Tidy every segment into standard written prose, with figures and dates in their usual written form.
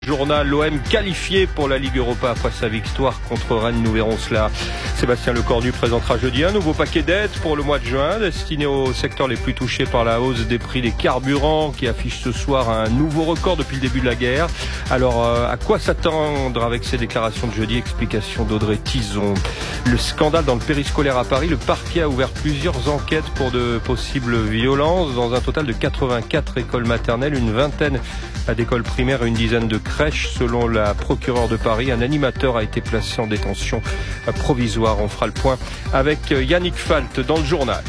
Journal, l'OM qualifié pour la Ligue Europa après sa victoire contre Rennes. Nous verrons cela. Sébastien Lecornu présentera jeudi un nouveau paquet d'aides pour le mois de juin, destiné aux secteurs les plus touchés par la hausse des prix des carburants, qui affiche ce soir un nouveau record depuis le début de la guerre. Alors, à quoi s'attendre avec ces déclarations de jeudi? Explication d'Audrey Tison. Le scandale dans le périscolaire à Paris. Le parquet a ouvert plusieurs enquêtes pour de possibles violences dans un total de 84 écoles maternelles, une vingtaine d'écoles primaires et une dizaine de crèches. Selon la procureure de Paris, un animateur a été placé en détention provisoire. On fera le point avec Yannick Falt dans le journal.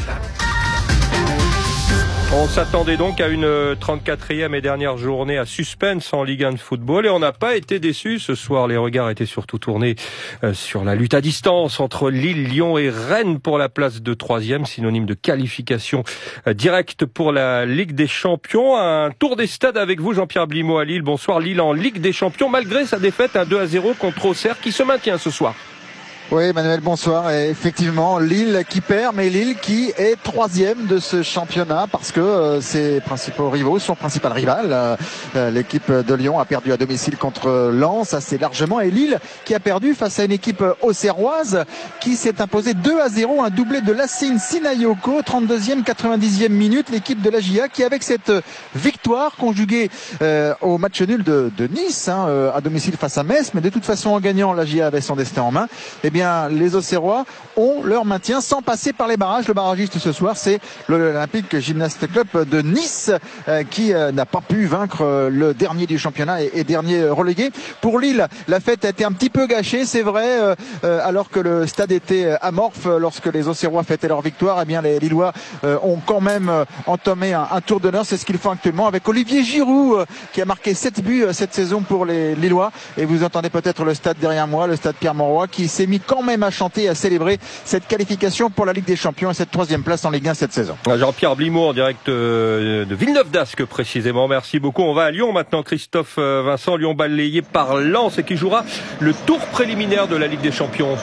On s'attendait donc à une 34e et dernière journée à suspense en Ligue 1 de football et on n'a pas été déçus. Ce soir, les regards étaient surtout tournés sur la lutte à distance entre Lille, Lyon et Rennes pour la place de 3e, synonyme de qualification directe pour la Ligue des Champions. Un tour des stades avec vous, Jean-Pierre Blimaud à Lille. Bonsoir. Lille en Ligue des Champions malgré sa défaite 2-0 contre Auxerre qui se maintient ce soir. Oui, Emmanuel, bonsoir. Et effectivement, Lille qui perd, mais Lille qui est 3e de ce championnat parce que ses principaux rivaux, son principal rival, l'équipe de Lyon a perdu à domicile contre Lens assez largement, et Lille qui a perdu face à une équipe auxerroise qui s'est imposée 2-0, un doublé de Lassine Sinayoko, 32e, 90e minute, l'équipe de la GIA qui, avec cette victoire conjuguée au match nul de Nice, à domicile face à Metz, mais de toute façon en gagnant, la GIA avait son destin en main. Eh bien, les Auxerrois ont leur maintien sans passer par les barrages. Le barragiste ce soir, c'est l'Olympique Gymnast Club de Nice qui n'a pas pu vaincre le dernier du championnat et dernier relégué. Pour Lille, la fête a été un petit peu gâchée, c'est vrai, alors que le stade était amorphe lorsque les Auxerrois fêtaient leur victoire. Eh bien, les Lillois ont quand même entamé un tour d'honneur. C'est ce qu'ils font actuellement avec Olivier Giroud qui a marqué 7 buts cette saison pour les Lillois. Et vous entendez peut-être le stade derrière moi, le stade Pierre-Mauroy, qui s'est mis quand même à chanter et à célébrer cette qualification pour la Ligue des Champions et cette 3e place en Ligue 1 cette saison. Jean-Pierre Blimaud en direct de Villeneuve-d'Ascq précisément. Merci beaucoup. On va à Lyon maintenant. Christophe Vincent, Lyon balayé par Lens et qui jouera le tour préliminaire de la Ligue des Champions.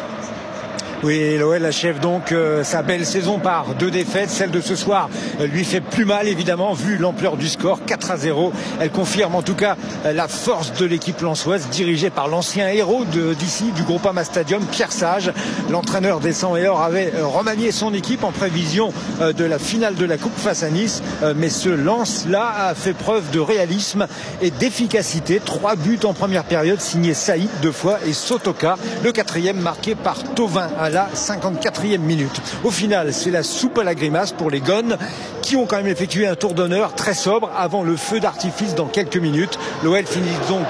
Oui, l'OL achève donc sa belle saison par 2 défaites. Celle de ce soir lui fait plus mal, évidemment, vu l'ampleur du score, 4-0. Elle confirme en tout cas la force de l'équipe lensoise, dirigée par l'ancien héros d'ici, du Groupama Stadium, Pierre Sage. L'entraîneur des 100 et or avait remanié son équipe en prévision de la finale de la Coupe face à Nice. Mais ce Lens-là a fait preuve de réalisme et d'efficacité. 3 buts en première période, signés Saïd 2 fois et Sotoka, le 4e marqué par Thauvin à la 54e minute. Au final, c'est la soupe à la grimace pour les Gones qui ont quand même effectué un tour d'honneur très sobre avant le feu d'artifice dans quelques minutes. L'OL finit donc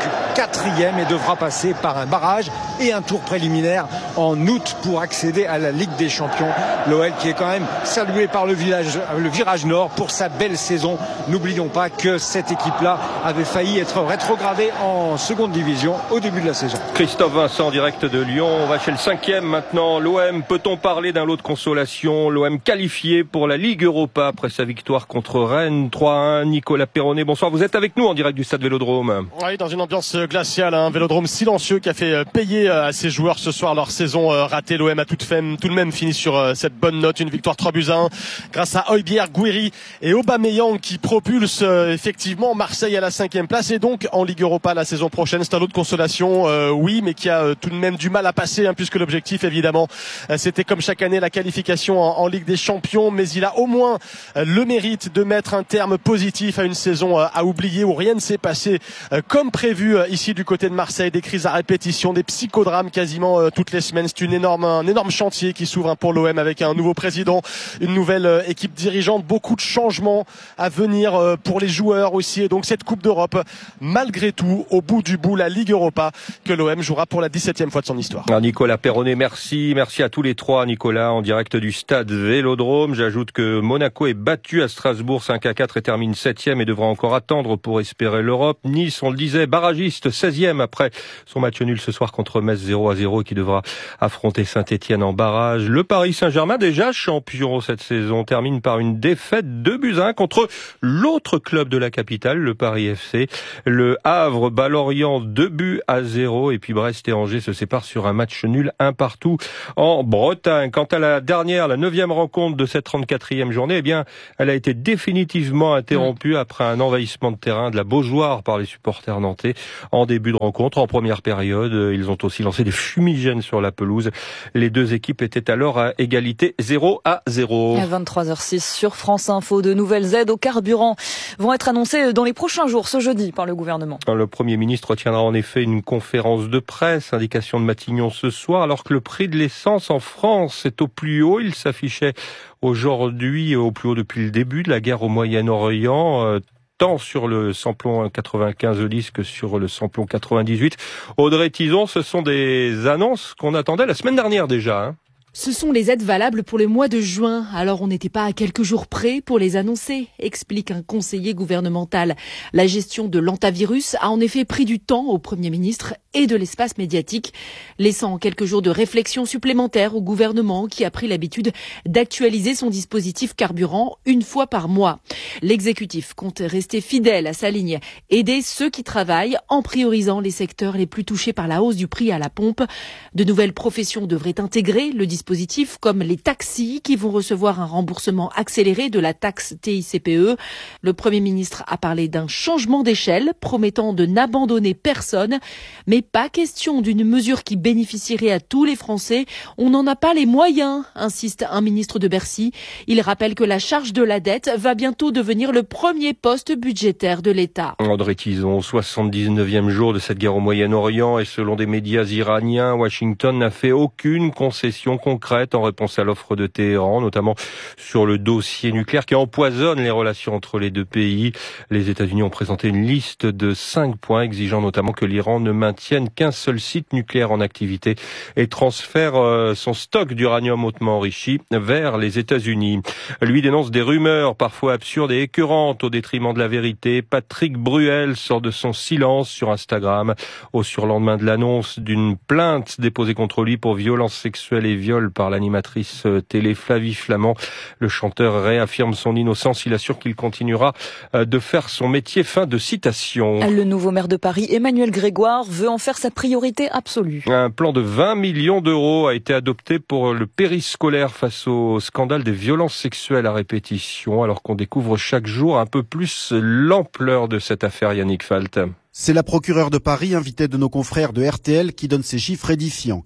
4e et devra passer par un barrage et un tour préliminaire en août pour accéder à la Ligue des Champions. L'OL qui est quand même salué par le virage nord pour sa belle saison. N'oublions pas que cette équipe-là avait failli être rétrogradée en seconde division au début de la saison. Christophe Vincent, direct de Lyon. On va chez le 5e maintenant. L'OM, peut-on parler d'un lot de consolation? L'OM qualifié pour la Ligue Europa après sa victoire contre Rennes 3-1. Nicolas Perronnet, bonsoir. Vous êtes avec nous en direct du stade Vélodrome. Oui, dans une ambiance glaciale, un Vélodrome silencieux qui a fait payer à ses joueurs ce soir leur saison ratée. L'OM a tout de même fini sur cette bonne note, une victoire 3-1 grâce à Højbjerg, Gouiri et Aubameyang qui propulsent effectivement Marseille à la 5e place et donc en Ligue Europa la saison prochaine. C'est un lot de consolation, oui, mais qui a tout de même du mal à passer, puisque l'objectif évidemment c'était comme chaque année la qualification en Ligue des Champions, mais il a au moins le mérite de mettre un terme positif à une saison à oublier où rien ne s'est passé comme prévu ici du côté de Marseille. Des crises à répétition, des psychodrames quasiment toutes les semaines. C'est un énorme chantier qui s'ouvre pour l'OM avec un nouveau président, une nouvelle équipe dirigeante, beaucoup de changements à venir pour les joueurs aussi. Et donc cette Coupe d'Europe, malgré tout, au bout du bout, la Ligue Europa que l'OM jouera pour la 17e fois de son histoire. Nicolas Perronnet, merci à tous les trois, Nicolas, en direct du stade Vélodrome. J'ajoute que Monaco est battu à Strasbourg 5-4 et termine 7e et devra encore attendre pour espérer l'Europe. Nice, on le disait, barragiste 16e après son match nul ce soir contre Metz 0-0 qui devra affronter Saint-Etienne en barrage. Le Paris Saint-Germain, déjà champion cette saison, termine par une défaite 2-1 contre l'autre club de la capitale, le Paris FC. Le Havre bat Lorient 2-0 et puis Brest et Angers se séparent sur un match nul 1-1 en Bretagne. Quant à la 9e rencontre de cette 34e journée, eh bien, elle a été définitivement interrompue après un envahissement de terrain de la Beaujoire par les supporters nantais en début de rencontre. En première période, ils ont aussi lancé des fumigènes sur la pelouse. Les deux équipes étaient alors à égalité 0-0. À 23h06 sur France Info, de nouvelles aides au carburant vont être annoncées dans les prochains jours, ce jeudi, par le gouvernement. Le Premier ministre tiendra en effet une conférence de presse, indication de Matignon ce soir, alors que le prix de l'essence en France est au plus haut. Il s'affichait aujourd'hui au plus haut depuis le début de la guerre au Moyen-Orient, tant sur le samplon 95 litres que sur le samplon 98. Audrey Tison, ce sont des annonces qu'on attendait la semaine dernière déjà. Ce sont les aides valables pour le mois de juin, alors on n'était pas à quelques jours près pour les annoncer, explique un conseiller gouvernemental. La gestion de l'antavirus a en effet pris du temps au Premier ministre et de l'espace médiatique, laissant quelques jours de réflexion supplémentaire au gouvernement qui a pris l'habitude d'actualiser son dispositif carburant une fois par mois. L'exécutif compte rester fidèle à sa ligne, aider ceux qui travaillent en priorisant les secteurs les plus touchés par la hausse du prix à la pompe. De nouvelles professions devraient intégrer le dispositif comme les taxis qui vont recevoir un remboursement accéléré de la taxe TICPE. Le Premier ministre a parlé d'un changement d'échelle promettant de n'abandonner personne, mais pas question d'une mesure qui bénéficierait à tous les Français. On n'en a pas les moyens, insiste un ministre de Bercy. Il rappelle que la charge de la dette va bientôt devenir le premier poste budgétaire de l'État. Audrey Tison, 79e jour de cette guerre au Moyen-Orient et selon des médias iraniens, Washington n'a fait aucune concession concrète en réponse à l'offre de Téhéran, notamment sur le dossier nucléaire qui empoisonne les relations entre les deux pays. Les États-Unis ont présenté une liste de 5 points exigeant notamment que l'Iran ne maintienne qu'un seul site nucléaire en activité et transfère son stock d'uranium hautement enrichi vers les États-Unis. Lui dénonce des rumeurs parfois absurdes et écœurantes au détriment de la vérité. Patrick Bruel sort de son silence sur Instagram au surlendemain de l'annonce d'une plainte déposée contre lui pour violence sexuelle et viol par l'animatrice télé Flavie Flament. Le chanteur réaffirme son innocence. Il assure qu'il continuera de faire son métier. Fin de citation. Le nouveau maire de Paris, Emmanuel Grégoire, veut en faire sa priorité absolue. Un plan de 20 millions d'euros a été adopté pour le périscolaire face au scandale des violences sexuelles à répétition, alors qu'on découvre chaque jour un peu plus l'ampleur de cette affaire. Yannick Falt. C'est la procureure de Paris, invitée de nos confrères de RTL, qui donne ces chiffres édifiants.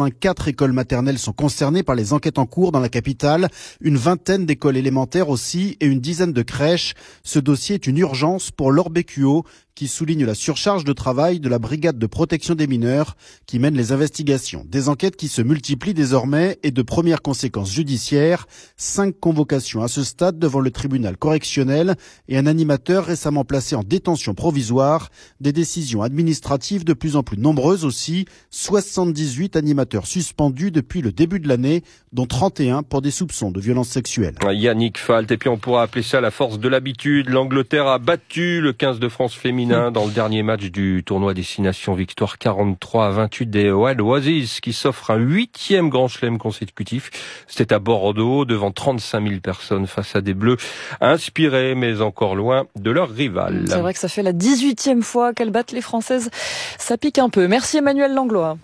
84 écoles maternelles sont concernées par les enquêtes en cours dans la capitale, une vingtaine d'écoles élémentaires aussi et une dizaine de crèches. Ce dossier est une urgence pour Laure Bécuot, qui souligne la surcharge de travail de la brigade de protection des mineurs qui mène les investigations. Des enquêtes qui se multiplient désormais et de premières conséquences judiciaires. 5 convocations à ce stade devant le tribunal correctionnel et un animateur récemment placé en détention provisoire. Des décisions administratives de plus en plus nombreuses aussi. 78 animateurs suspendus depuis le début de l'année, dont 31 pour des soupçons de violences sexuelles. Yannick Falt, et puis on pourra appeler ça la force de l'habitude. L'Angleterre a battu le 15 de France féminin dans le dernier match du tournoi Destination, victoire 43-28 des Wild Oasis qui s'offrent un 8e grand chelem consécutif. C'était à Bordeaux devant 35 000 personnes face à des Bleus inspirés mais encore loin de leurs rivales. C'est vrai que ça fait la 18e fois qu'elles battent les Françaises. Ça pique un peu. Merci Emmanuel Langlois.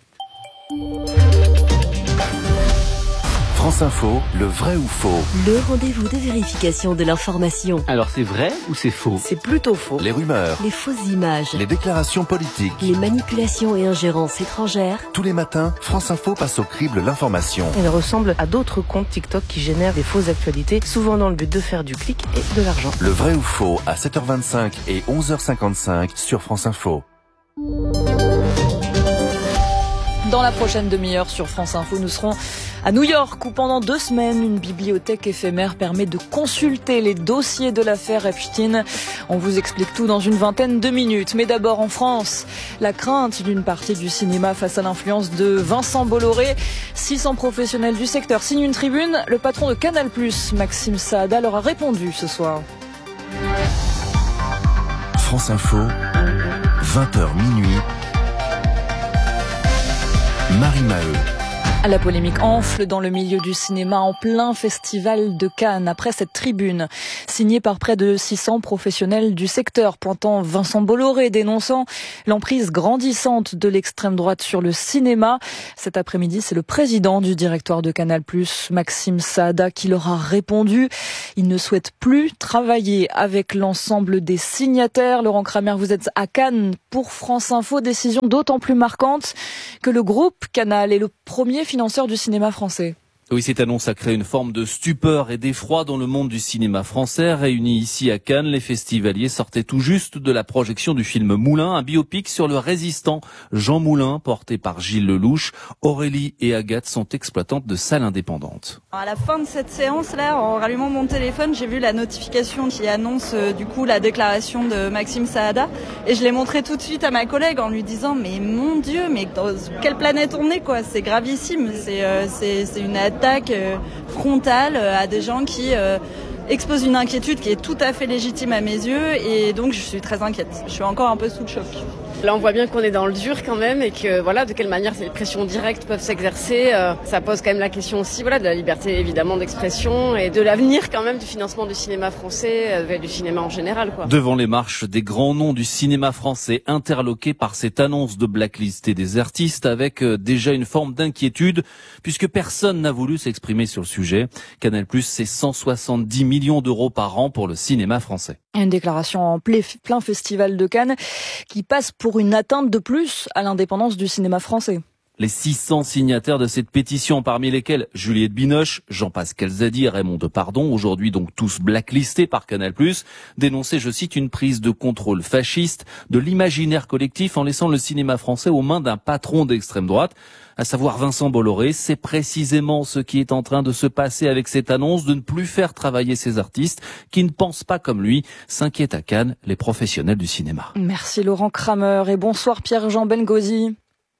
France Info, le vrai ou faux? Le rendez-vous de vérification de l'information. Alors c'est vrai ou c'est faux? C'est plutôt faux. Les rumeurs, les fausses images, les déclarations politiques, les manipulations et ingérences étrangères. Tous les matins, France Info passe au crible l'information. Elle ressemble à d'autres comptes TikTok qui génèrent des fausses actualités, souvent dans le but de faire du clic et de l'argent. Le vrai ou faux à 7h25 et 11h55 sur France Info. Dans la prochaine demi-heure sur France Info, nous serons à New York où pendant 2 semaines, une bibliothèque éphémère permet de consulter les dossiers de l'affaire Epstein. On vous explique tout dans une vingtaine de minutes. Mais d'abord en France, la crainte d'une partie du cinéma face à l'influence de Vincent Bolloré. 600 professionnels du secteur signent une tribune. Le patron de Canal+, Maxime Saada, leur a répondu ce soir. France Info, 20h minuit. Marie Maheu. La polémique enfle dans le milieu du cinéma en plein festival de Cannes après cette tribune signée par près de 600 professionnels du secteur pointant Vincent Bolloré, dénonçant l'emprise grandissante de l'extrême droite sur le cinéma. Cet après-midi, c'est le président du directoire de Canal+, Maxime Saada, qui leur a répondu. Il ne souhaite plus travailler avec l'ensemble des signataires. Laurent Kramer, vous êtes à Cannes pour France Info. Décision d'autant plus marquante que le groupe Canal est le premier financeur du cinéma français. Oui, cette annonce a créé une forme de stupeur et d'effroi dans le monde du cinéma français. Réunis ici à Cannes, les festivaliers sortaient tout juste de la projection du film Moulin, un biopic sur le résistant Jean Moulin, porté par Gilles Lelouch. Aurélie et Agathe sont exploitantes de salles indépendantes. À la fin de cette séance-là, en rallumant mon téléphone, j'ai vu la notification qui annonce du coup la déclaration de Maxime Saada. Et je l'ai montré tout de suite à ma collègue en lui disant « Mais mon Dieu, mais dans quelle planète on est quoi ? C'est gravissime, c'est une attaque frontale à des gens qui exposent une inquiétude qui est tout à fait légitime à mes yeux et donc je suis très inquiète. Je suis encore un peu sous le choc. Là, on voit bien qu'on est dans le dur quand même et que voilà, de quelle manière ces pressions directes peuvent s'exercer. Ça pose quand même la question aussi, voilà, de la liberté évidemment d'expression et de l'avenir quand même du financement du cinéma français, du cinéma en général, quoi. Devant les marches, des grands noms du cinéma français interloqués par cette annonce de blacklister des artistes avec déjà une forme d'inquiétude puisque personne n'a voulu s'exprimer sur le sujet. Canal+, c'est 170 millions d'euros par an pour le cinéma français. Une déclaration en plein festival de Cannes qui passe pour une atteinte de plus à l'indépendance du cinéma français. Les 600 signataires de cette pétition, parmi lesquels Juliette Binoche, Jean-Pascal Zadi et Raymond Depardon, aujourd'hui donc tous blacklistés par Canal+, dénonçaient, je cite, une prise de contrôle fasciste de l'imaginaire collectif en laissant le cinéma français aux mains d'un patron d'extrême droite, à savoir Vincent Bolloré. C'est précisément ce qui est en train de se passer avec cette annonce de ne plus faire travailler ces artistes qui ne pensent pas comme lui, s'inquiètent à Cannes les professionnels du cinéma. Merci Laurent Kramer et bonsoir Pierre-Jean Bengozi.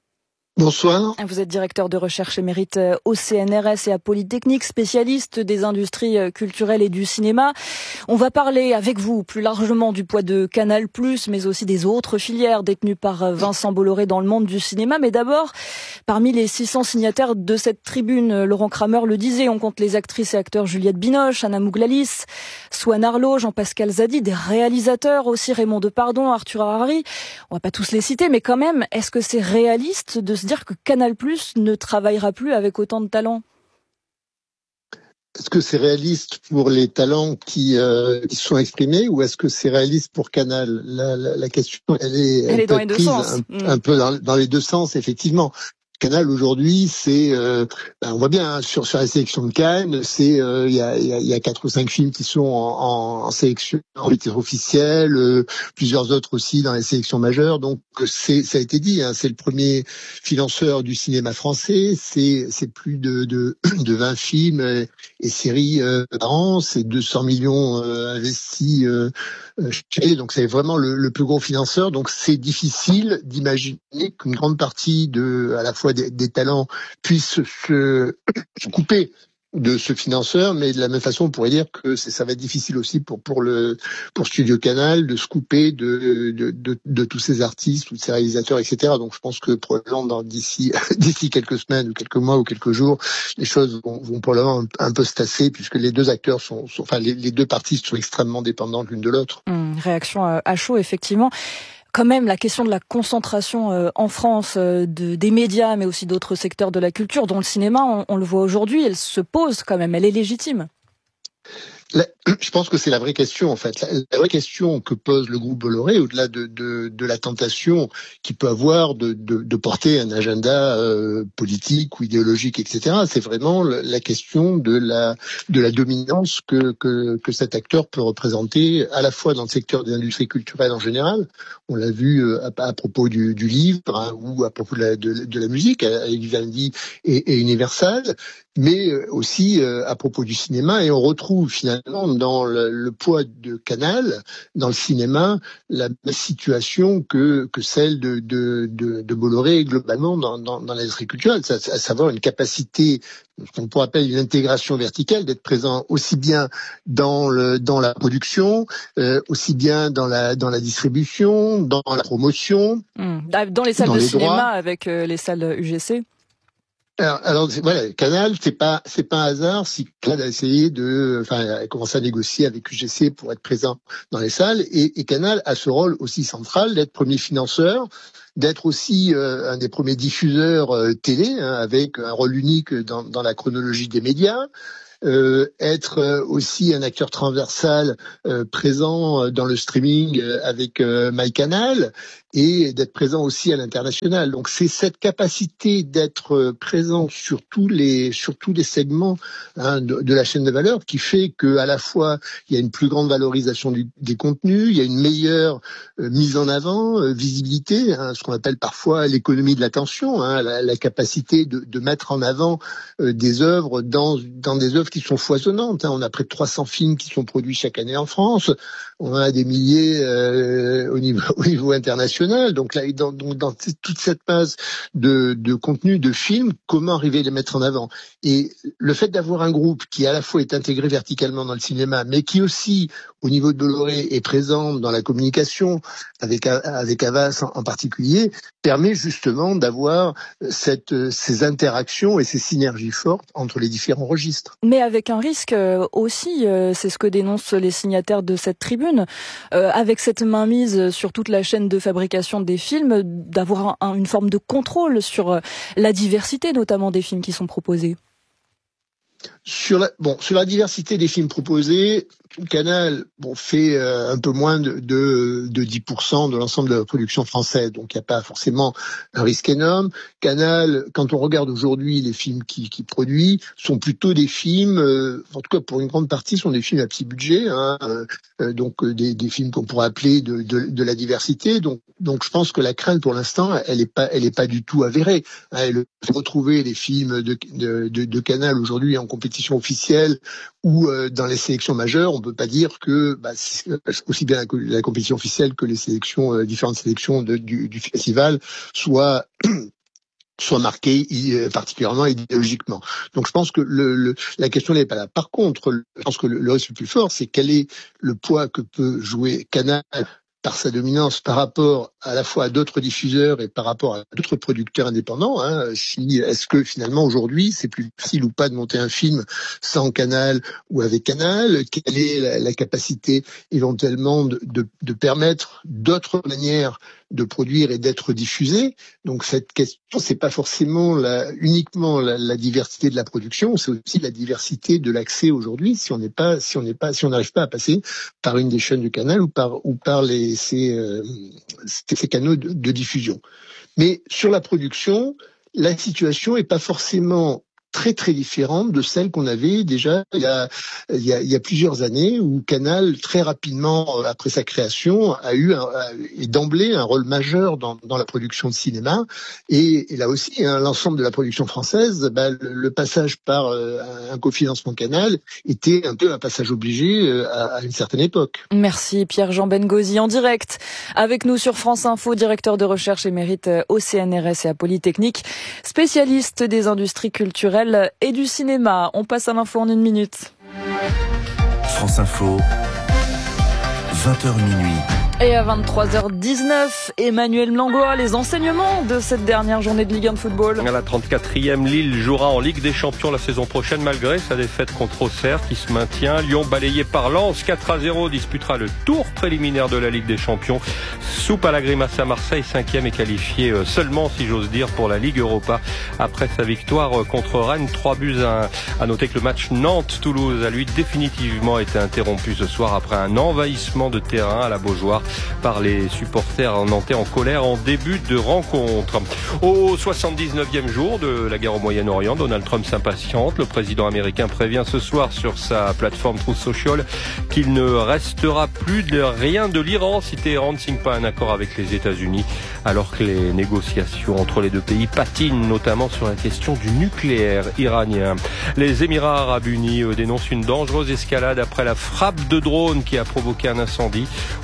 Bonsoir. Vous êtes directeur de recherche émérite au CNRS et à Polytechnique, spécialiste des industries culturelles et du cinéma. On va parler avec vous plus largement du poids de Canal+, mais aussi des autres filières détenues par Vincent Bolloré dans le monde du cinéma. Mais d'abord, parmi les 600 signataires de cette tribune, Laurent Kramer le disait, on compte les actrices et acteurs Juliette Binoche, Anna Mouglalis, Swan Arlo, Jean-Pascal Zadi, des réalisateurs aussi, Raymond Depardon, Arthur Harari. On va pas tous les citer, mais quand même, est-ce que c'est réaliste de se dire que Canal+ ne travaillera plus avec autant de talents? Est-ce que c'est réaliste pour les talents qui se sont exprimés ou est-ce que c'est réaliste pour Canal? La question, elle est dans les deux sens. Un peu dans les deux sens, effectivement. Canal aujourd'hui, c'est, on voit bien sur la sélection de Cannes, c'est il y a 4 ou 5 films qui sont en sélection en titre officiel, plusieurs autres aussi dans les sélections majeures. Donc ça a été dit, hein, c'est le premier financeur du cinéma français. C'est plus de 20 films et séries par an. C'est 200 millions investis chaque année. Donc c'est vraiment le plus gros financeur. Donc c'est difficile d'imaginer qu'une grande partie à la fois des talents puissent se couper de ce financeur, mais de la même façon, on pourrait dire que ça va être difficile aussi pour Studio Canal de se couper de tous ces artistes, tous ces réalisateurs, etc. Donc, je pense que probablement d'ici quelques semaines ou quelques mois ou quelques jours, les choses vont probablement un peu se tasser puisque les deux acteurs les deux parties sont extrêmement dépendantes l'une de l'autre. Réaction à chaud, effectivement. Quand même, la question de la concentration en France des médias, mais aussi d'autres secteurs de la culture, dont le cinéma, on le voit aujourd'hui, elle se pose quand même, elle est légitime. Je pense que c'est la vraie question, en fait. La vraie question que pose le groupe Bolloré, au-delà de la tentation qu'il peut avoir de porter un agenda politique ou idéologique, etc., c'est vraiment la question de la dominance que cet acteur peut représenter, à la fois dans le secteur des industries culturelles en général. On l'a vu à propos du livre, hein, ou à propos de la musique, avec Vivendi et Universal, mais aussi à propos du cinéma. Et on retrouve finalement dans le poids de Canal, dans le cinéma, la même situation que celle de Bolloré globalement dans l'industrie culturelle, à savoir une capacité, ce qu'on pourrait appeler une intégration verticale, d'être présent aussi bien dans la production, aussi bien dans la distribution, dans la promotion, dans les salles de cinéma avec les salles UGC. Alors voilà, Canal, c'est pas un hasard si Canal a essayé a commencé à négocier avec UGC pour être présent dans les salles, et Canal a ce rôle aussi central d'être premier financeur, d'être aussi un des premiers diffuseurs télé, avec un rôle unique dans la chronologie des médias. Être aussi un acteur transversal présent dans le streaming avec MyCanal, et d'être présent aussi à l'international. Donc c'est cette capacité d'être présent sur tous les segments de la chaîne de valeur qui fait que à la fois il y a une plus grande valorisation des contenus, il y a une meilleure mise en avant, visibilité, ce qu'on appelle parfois l'économie de l'attention, la capacité de mettre en avant des œuvres dans des œuvres qui sont foisonnantes. On a près de 300 films qui sont produits chaque année en France, on a des milliers au niveau international. Donc là, dans toute cette base de contenu, de films, comment arriver à les mettre en avant? Et le fait d'avoir un groupe qui à la fois est intégré verticalement dans le cinéma, mais qui aussi, au niveau de Bolloré, est présent dans la communication, avec Havas en particulier, permet justement d'avoir ces interactions et ces synergies fortes entre les différents registres. Mais avec un risque aussi, c'est ce que dénoncent les signataires de cette tribune, avec cette mainmise sur toute la chaîne de fabrication des films, d'avoir une forme de contrôle sur la diversité notamment des films qui sont proposés. Sur la diversité des films proposés, Canal fait un peu moins de 10% de l'ensemble de la production française, donc il n'y a pas forcément un risque énorme. Canal, quand on regarde aujourd'hui les films qu'il produit, sont plutôt des films, en tout cas pour une grande partie, sont des films à petit budget, donc des films qu'on pourrait appeler de la diversité. Donc je pense que la crainte pour l'instant, elle est pas du tout avérée. Retrouver les films de Canal aujourd'hui en compétition officielle ou dans les sélections majeures, on peut pas dire que aussi bien la compétition officielle que les sélections, différentes sélections du festival soient marquées particulièrement idéologiquement. Donc je pense que la question n'est pas là. Par contre, je pense que le risque le plus fort, c'est quel est le poids que peut jouer Canal par sa dominance par rapport à la fois à d'autres diffuseurs et par rapport à d'autres producteurs indépendants. Est-ce que finalement aujourd'hui c'est plus facile ou pas de monter un film sans Canal ou avec Canal? Quelle est la capacité éventuellement de permettre d'autres manières de produire et d'être diffusé? Donc cette question, c'est pas forcément uniquement la diversité de la production, c'est aussi la diversité de l'accès aujourd'hui. Si on n'arrive pas à passer par une des chaînes de Canal ou par ces canaux de diffusion. Mais sur la production, la situation est pas forcément très très différente de celle qu'on avait déjà il y a plusieurs années, où Canal très rapidement après sa création a eu d'emblée un rôle majeur dans la production de cinéma, et là aussi l'ensemble de la production française, le passage par un cofinancement Canal était un peu un passage obligé à une certaine époque. Merci Pierre-Jean Bengozi, en direct avec nous sur France Info, directeur de recherche émérite au CNRS et à Polytechnique, spécialiste des industries culturelles et du cinéma. On passe à l'info en 1 minute. France Info, 20h minuit. Et à 23h19, Emmanuel Langlois, les enseignements de cette dernière journée de Ligue 1 de football. À la 34e, Lille jouera en Ligue des Champions la saison prochaine malgré sa défaite contre Auxerre qui se maintient. Lyon balayé par Lens 4-0 disputera le tour préliminaire de la Ligue des Champions. Soupe à la grimace à Marseille, 5e est qualifié seulement, si j'ose dire, pour la Ligue Europa après sa victoire contre Rennes, 3-1. À noter que le match Nantes-Toulouse a lui définitivement été interrompu ce soir après un envahissement de terrain à la Beaujoire par les supporters nantais en colère en début de rencontre. Au 79e jour de la guerre au Moyen-Orient, Donald Trump s'impatiente. Le président américain prévient ce soir sur sa plateforme Truth Social qu'il ne restera plus de rien de l'Iran si Téhéran ne signe pas un accord avec les États-Unis, alors que les négociations entre les deux pays patinent, notamment sur la question du nucléaire iranien. Les Émirats arabes unis dénoncent une dangereuse escalade après la frappe de drone qui a provoqué un incendie aux abords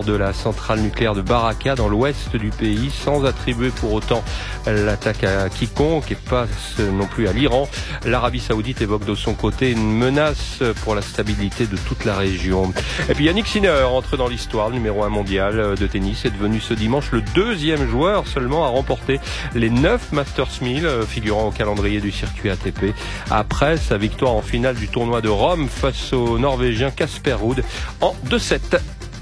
bord de la centrale nucléaire de Baraka dans l'ouest du pays, sans attribuer pour autant l'attaque à quiconque et pas non plus à l'Iran. L'Arabie Saoudite évoque de son côté une menace pour la stabilité de toute la région. Et puis Yannick Sinner entre dans l'histoire, le numéro 1 mondial de tennis, est devenu ce dimanche le deuxième joueur seulement à remporter les 9 Masters 1000 figurant au calendrier du circuit ATP, après sa victoire en finale du tournoi de Rome face au Norvégien Casper Ruud en 2-7.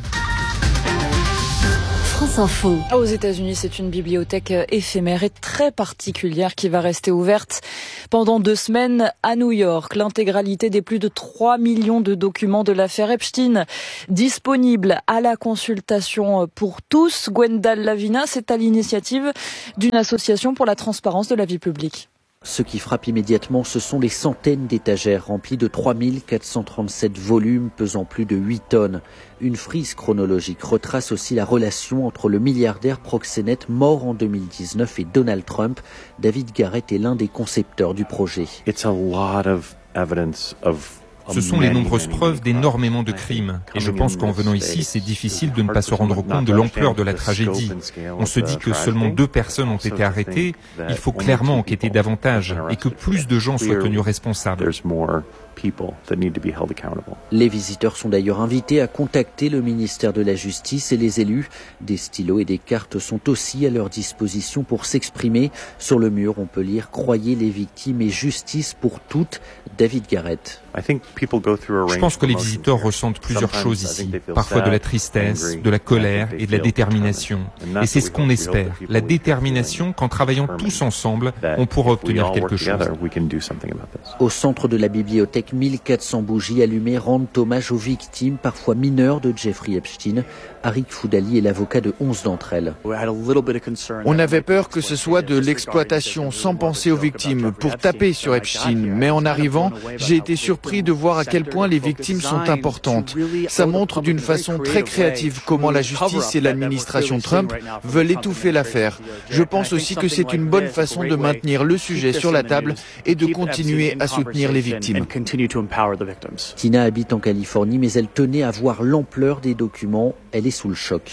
France Info. Aux États-Unis, c'est une bibliothèque éphémère et très particulière qui va rester ouverte pendant 2 semaines à New York. L'intégralité des plus de 3 millions de documents de l'affaire Epstein disponibles à la consultation pour tous. Gwendal Lavina, c'est à l'initiative d'une association pour la transparence de la vie publique. Ce qui frappe immédiatement, ce sont les centaines d'étagères remplies de 3437 volumes pesant plus de 8 tonnes. Une frise chronologique retrace aussi la relation entre le milliardaire proxénète mort en 2019 et Donald Trump. David Garrett est l'un des concepteurs du projet. Ce sont les nombreuses preuves d'énormément de crimes. Et je pense qu'en venant ici, c'est difficile de ne pas se rendre compte de l'ampleur de la tragédie. On se dit que seulement 2 personnes ont été arrêtées. Il faut clairement enquêter davantage et que plus de gens soient tenus responsables. Les visiteurs sont d'ailleurs invités à contacter le ministère de la Justice et les élus. Des stylos et des cartes sont aussi à leur disposition pour s'exprimer. Sur le mur, on peut lire « Croyez les victimes et justice pour toutes ». David Garrett. Je pense que les visiteurs ressentent plusieurs choses ici. Parfois de la tristesse, de la colère et de la détermination. Et c'est ce qu'on espère. La détermination qu'en travaillant tous ensemble, on pourra obtenir quelque chose. Au centre de la bibliothèque, 1400 bougies allumées rendent hommage aux victimes, parfois mineures, de Jeffrey Epstein. Arik Foudali est l'avocat de 11 d'entre elles. On avait peur que ce soit de l'exploitation sans penser aux victimes pour taper sur Epstein. Mais en arrivant, j'ai été surpris de voir à quel point les victimes sont importantes. Ça montre d'une façon très créative comment la justice et l'administration Trump veulent étouffer l'affaire. Je pense aussi que c'est une bonne façon de maintenir le sujet sur la table et de continuer à soutenir les victimes. Tina habite en Californie, mais elle tenait à voir l'ampleur des documents. Elle est sous le choc.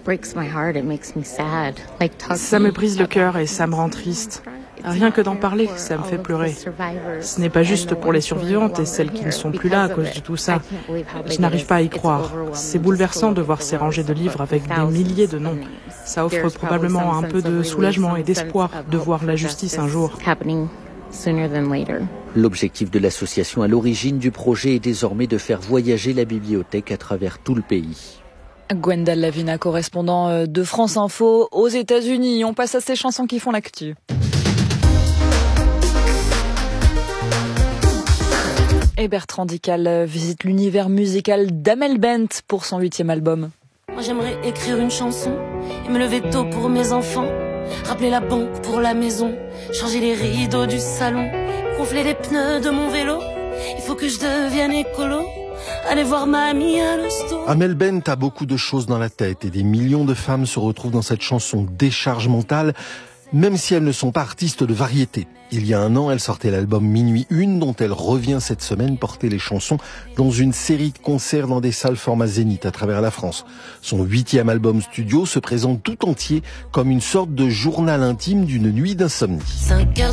Ça me brise le cœur et ça me rend triste. Rien que d'en parler, ça me fait pleurer. Ce n'est pas juste pour les survivantes et celles qui ne sont plus là à cause de tout ça. Je n'arrive pas à y croire. C'est bouleversant de voir ces rangées de livres avec des milliers de noms. Ça offre probablement un peu de soulagement et d'espoir de voir la justice un jour. L'objectif de l'association à l'origine du projet est désormais de faire voyager la bibliothèque à travers tout le pays. Gwendal Lavina, correspondant de France Info aux États-Unis. On passe à ces chansons qui font l'actu. Et Bertrand Dical visite l'univers musical d'Amel Bent pour son 8e album. Moi j'aimerais écrire une chanson et me lever tôt pour mes enfants. Rappeler la banque pour la maison, changer les rideaux du salon, gonfler les pneus de mon vélo. Il faut que je devienne écolo. Allez voir mamie à l'hosto. Amel Bent a beaucoup de choses dans la tête et des millions de femmes se retrouvent dans cette chanson Décharge mentale, même si elles ne sont pas artistes de variété. Il y a 1 an, elle sortait l'album Minuit 1, dont elle revient cette semaine porter les chansons dans une série de concerts dans des salles format Zénith à travers la France. Son 8e album studio se présente tout entier comme une sorte de journal intime d'une nuit d'insomnie.